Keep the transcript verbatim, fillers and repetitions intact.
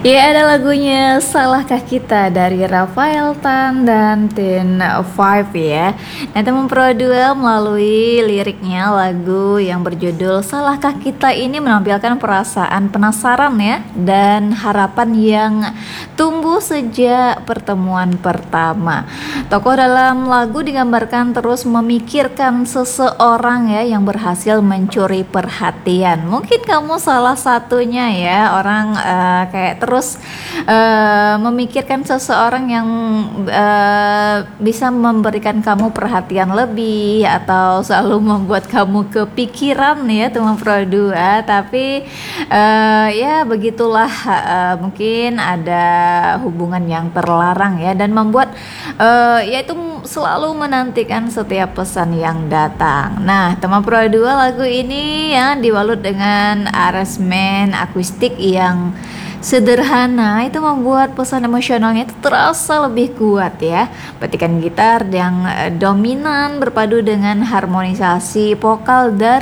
Ya, ada lagunya Salahkah Kita dari Rafael Tan dan Teen Five ya. Nah, teman Pro dua melalui liriknya lagu yang berjudul Salahkah Kita ini menampilkan perasaan penasaran ya dan harapan yang tumbuh sejak pertemuan pertama. Tokoh dalam lagu digambarkan terus memikirkan seseorang ya yang berhasil mencuri perhatian. Mungkin kamu salah satunya ya, orang uh, kayak terus uh, memikirkan seseorang yang uh, bisa memberikan kamu perhatian lebih atau selalu membuat kamu kepikiran ya teman Pro dua. Tapi uh, ya begitulah, uh, mungkin ada hubungan yang terlarang ya dan membuat uh, yaitu selalu menantikan setiap pesan yang datang. Nah, teman Pro dua, lagu ini ya dibalut dengan aransemen akustik yang sederhana itu membuat pesan emosionalnya itu terasa lebih kuat ya. Petikan gitar yang dominan berpadu dengan harmonisasi vokal dari